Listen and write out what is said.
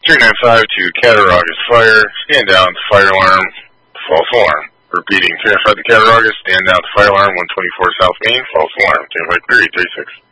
395 to Cattaraugus Fire, stand down to fire alarm, false alarm. Repeating, 395 to Cattaraugus, stand down to fire alarm, 124 South Main, false alarm. 353, 36.